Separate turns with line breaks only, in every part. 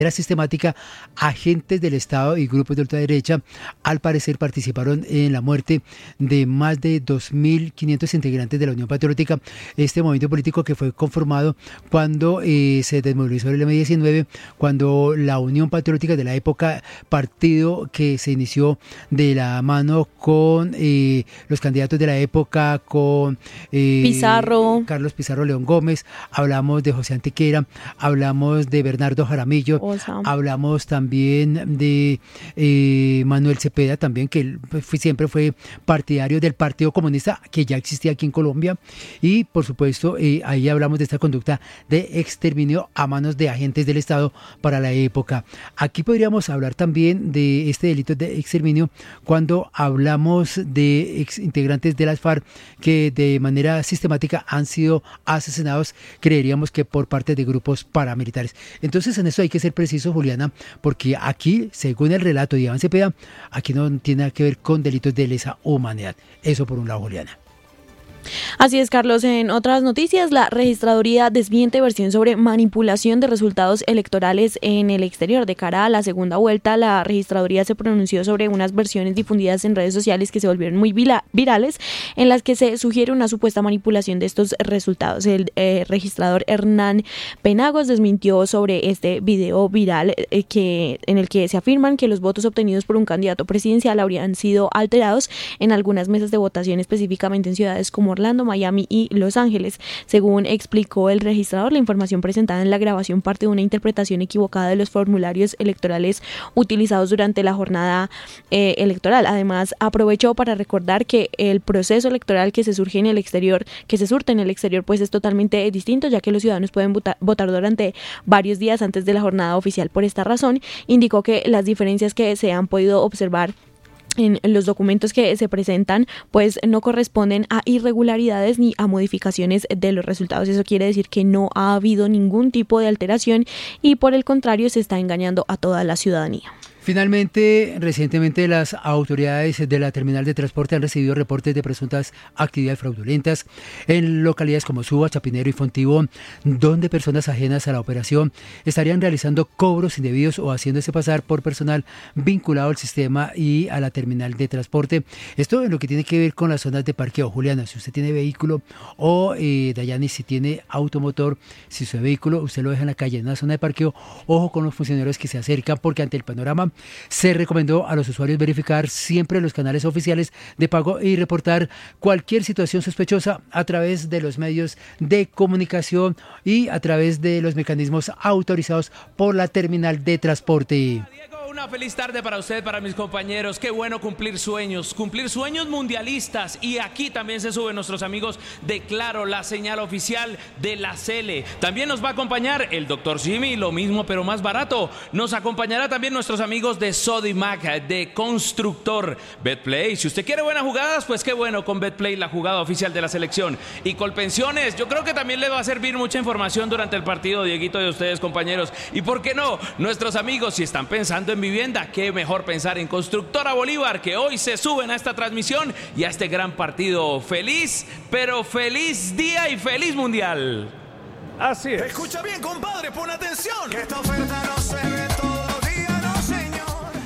manera sistemática, agentes del Estado y grupos de ultraderecha, al parecer, participaron en la muerte de más de 2.500 integrantes de la Unión Patriótica, este movimiento político que fue conformado cuando se desmovilizó el M-19, cuando la Unión Patriótica de la época, partido que se inició de la mano con los candidatos de la época, con
Pizarro,
Carlos Pizarro León Gómez, hablamos de José Antequera, hablamos de Bernardo Jaramillo, hablamos también de Manuel Cepeda, también que siempre fue partidario del Partido Comunista que ya existía aquí en Colombia, y por supuesto ahí hablamos de esta conducta de exterminio a manos de agentes del Estado para la época. Aquí podríamos hablar también de este delito de exterminio cuando hablamos de integrantes de las FARC que de manera sistemática han sido asesinados, creeríamos que por parte de grupos paramilitares. Entonces en eso hay que ser preciso, Juliana, porque aquí, según el relato de Iván Cepeda, aquí no tiene nada que ver con delitos de lesa humanidad. Eso por un lado, Juliana.
Así es, Carlos. En otras noticias, la registraduría desmiente versión sobre manipulación de resultados electorales en el exterior. De cara a la segunda vuelta, la registraduría se pronunció sobre unas versiones difundidas en redes sociales que se volvieron muy virales, en las que se sugiere una supuesta manipulación de estos resultados. El registrador Hernán Penagos desmintió sobre este video viral en el que se afirman que los votos obtenidos por un candidato presidencial habrían sido alterados en algunas mesas de votación, específicamente en ciudades como Orlando, Miami y Los Ángeles. Según explicó el registrador, la información presentada en la grabación parte de una interpretación equivocada de los formularios electorales utilizados durante la jornada electoral. Además, aprovechó para recordar que el proceso electoral que se surte en el exterior, pues es totalmente distinto, ya que los ciudadanos pueden votar durante varios días antes de la jornada oficial. Por esta razón, indicó que las diferencias que se han podido observar en los documentos que se presentan pues no corresponden a irregularidades ni a modificaciones de los resultados. Eso quiere decir que no ha habido ningún tipo de alteración y por el contrario se está engañando a toda la ciudadanía.
Finalmente, recientemente las autoridades de la terminal de transporte han recibido reportes de presuntas actividades fraudulentas en localidades como Suba, Chapinero y Fontibón, donde personas ajenas a la operación estarían realizando cobros indebidos o haciéndose pasar por personal vinculado al sistema y a la terminal de transporte. Esto en lo que tiene que ver con las zonas de parqueo. Juliana, si usted tiene vehículo o Dayani, si tiene automotor, si su vehículo usted lo deja en la calle en una zona de parqueo, ojo con los funcionarios que se acercan, porque ante el panorama se recomendó a los usuarios verificar siempre los canales oficiales de pago y reportar cualquier situación sospechosa a través de los medios de comunicación y a través de los mecanismos autorizados por la terminal de transporte.
Una feliz tarde para usted, para mis compañeros. Qué bueno cumplir sueños mundialistas. Y aquí también se suben nuestros amigos de Claro, la señal oficial de la Cele. También nos va a acompañar el Dr. Jimmy, lo mismo pero más barato. Nos acompañará también nuestros amigos de Sodimac, de Constructor. Betplay, si usted quiere buenas jugadas, pues qué bueno con Betplay, la jugada oficial de la selección. Y Colpensiones, yo creo que también le va a servir mucha información durante el partido, Dieguito, de ustedes, compañeros. Y por qué no, nuestros amigos, si están pensando en vivienda, qué mejor pensar en Constructora Bolívar, que hoy se suben a esta transmisión y a este gran partido. Feliz, pero feliz día y feliz mundial.
Así es.
Escucha bien, compadre, pon atención, que esta oferta no se ve todos los días, no señor.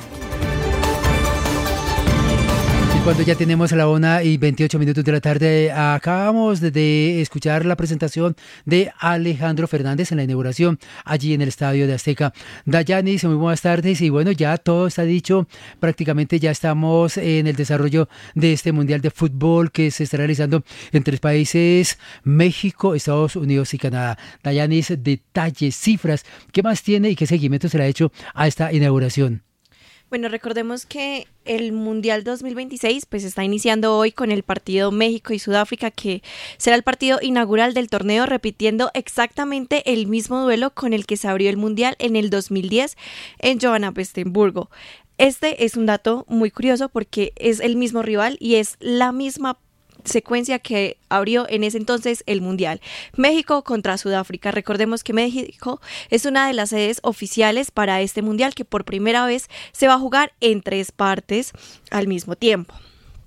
Cuando ya tenemos a la 1:28 de la tarde, acabamos de escuchar la presentación de Alejandro Fernández en la inauguración allí en el Estadio de Azteca. Dayanis, muy buenas tardes, y bueno, ya todo está dicho, prácticamente ya estamos en el desarrollo de este Mundial de Fútbol que se está realizando en 3 países, México, Estados Unidos y Canadá. Dayanis, detalles, cifras, ¿qué más tiene y qué seguimiento se le ha hecho a esta inauguración?
Bueno, recordemos que el Mundial 2026 pues está iniciando hoy con el partido México y Sudáfrica, que será el partido inaugural del torneo, repitiendo exactamente el mismo duelo con el que se abrió el Mundial en el 2010 en Johannesburgo. Este es un dato muy curioso porque es el mismo rival y es la misma secuencia que abrió en ese entonces el Mundial. México contra Sudáfrica. Recordemos que México es una de las sedes oficiales para este Mundial, que por primera vez se va a jugar en 3 partes al mismo tiempo.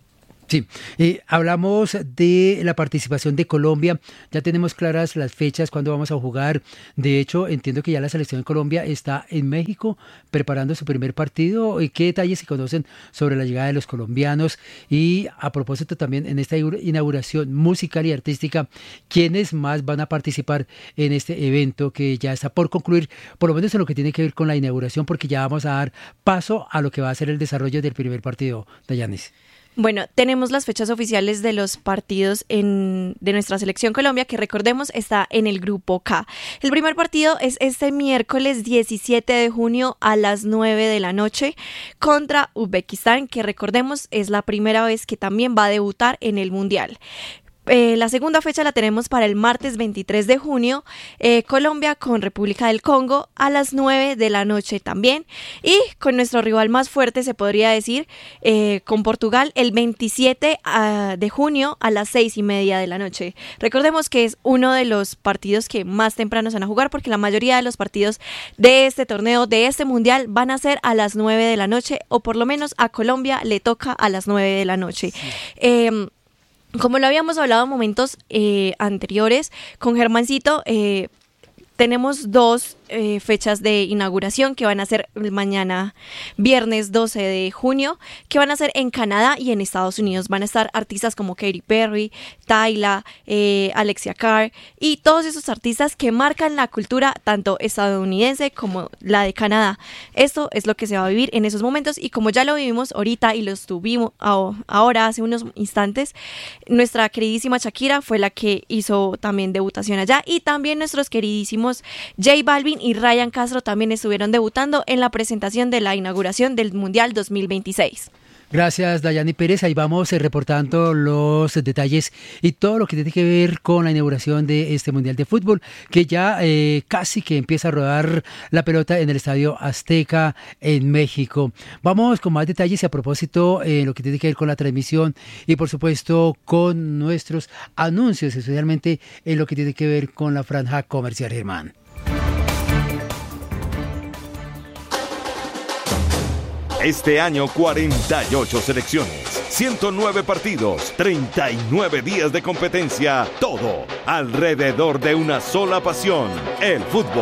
Sí, hablamos de la participación de Colombia, ya tenemos claras las fechas, cuándo vamos a jugar. De hecho, entiendo que ya la selección de Colombia está en México preparando su primer partido. ¿Qué detalles se conocen sobre la llegada de los colombianos? Y a propósito también, en esta inauguración musical y artística, ¿quiénes más van a participar en este evento que ya está por concluir, por lo menos en lo que tiene que ver con la inauguración, porque ya vamos a dar paso a lo que va a ser el desarrollo del primer partido, Dayanis?
Bueno, tenemos las fechas oficiales de los partidos de nuestra selección Colombia, que recordemos está en el grupo K. El primer partido es este miércoles 17 de junio a las 9 de la noche contra Uzbekistán, que recordemos es la primera vez que también va a debutar en el Mundial. La segunda fecha la tenemos para el martes 23 de junio, Colombia con República del Congo a las 9 de la noche también. Y con nuestro rival más fuerte, se podría decir, con Portugal, el 27 de junio a las 6:30 de la noche. Recordemos que es uno de los partidos que más temprano se van a jugar, porque la mayoría de los partidos de este torneo, de este mundial, van a ser a las 9 de la noche, o por lo menos a Colombia le toca a las 9 de la noche. Sí. Como lo habíamos hablado en momentos anteriores con Germancito, tenemos dos fechas de inauguración que van a ser mañana viernes 12 de junio, que van a ser en Canadá y en Estados Unidos. Van a estar artistas como Katy Perry, Tyla, Alexia Carr y todos esos artistas que marcan la cultura tanto estadounidense como la de Canadá. Esto es lo que se va a vivir en esos momentos, y como ya lo vivimos ahorita y lo estuvimos ahora hace unos instantes, nuestra queridísima Shakira fue la que hizo también debutación allá, y también nuestros queridísimos J Balvin y Ryan Castro también estuvieron debutando en la presentación de la inauguración del Mundial 2026.
Gracias, Dayani Pérez. Ahí vamos reportando los detalles y todo lo que tiene que ver con la inauguración de este Mundial de Fútbol, que ya casi que empieza a rodar la pelota en el Estadio Azteca en México. Vamos con más detalles y a propósito lo que tiene que ver con la transmisión y por supuesto con nuestros anuncios, especialmente en lo que tiene que ver con la franja comercial, Germán.
Este año 48 selecciones, 109 partidos, 39 días de competencia, todo alrededor de una sola pasión, el fútbol.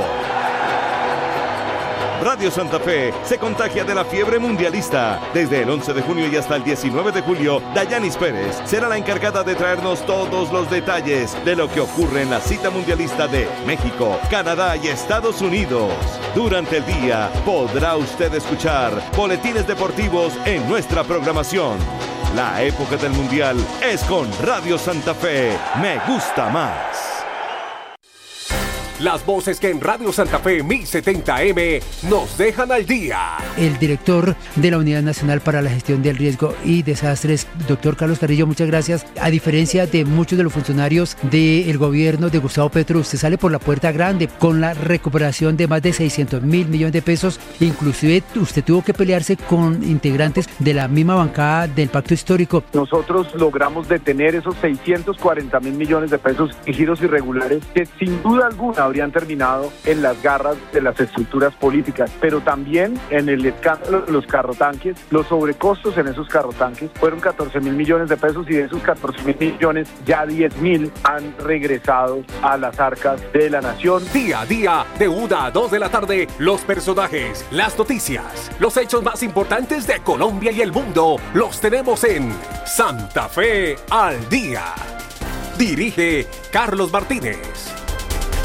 Radio Santa Fe se contagia de la fiebre mundialista. Desde el 11 de junio y hasta el 19 de julio, Dayanis Pérez será la encargada de traernos todos los detalles de lo que ocurre en la cita mundialista de México, Canadá y Estados Unidos. Durante el día podrá usted escuchar boletines deportivos en nuestra programación. La época del mundial es con Radio Santa Fe. Me gusta más.
Las voces que en Radio Santa Fe 1070M nos dejan al día.
El director de la Unidad Nacional para la Gestión del Riesgo y Desastres, doctor Carlos Carrillo, muchas gracias. A diferencia de muchos de los funcionarios del gobierno de Gustavo Petro, usted sale por la puerta grande con la recuperación de más de 600.000 millones de pesos. Inclusive usted tuvo que pelearse con integrantes de la misma bancada del Pacto Histórico.
Nosotros logramos detener esos 640.000 millones de pesos en giros irregulares que sin duda alguna habrían terminado en las garras de las estructuras políticas, pero también en el escándalo de los carrotanques. Los sobrecostos en esos carrotanques fueron 14.000 millones de pesos, y de esos 14.000 millones ya 10.000 han regresado a las arcas de la nación.
Día a día, de 1 a 2 de la tarde, los personajes, las noticias, los hechos más importantes de Colombia y el mundo, los tenemos en Santa Fe al Día. Dirige Carlos Martínez.